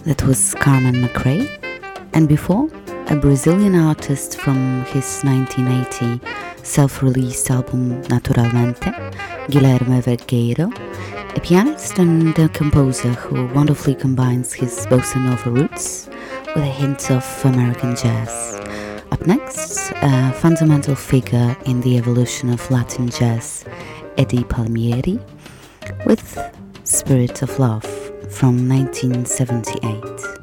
That was Carmen McRae, and before, a Brazilian artist from his 1980 self-released album Naturalmente, Guilherme Vergueiro, a pianist and a composer who wonderfully combines his bossa nova roots with a hint of American jazz. Up next, a fundamental figure in the evolution of Latin jazz, Eddie Palmieri, with Spirit of Love from 1978.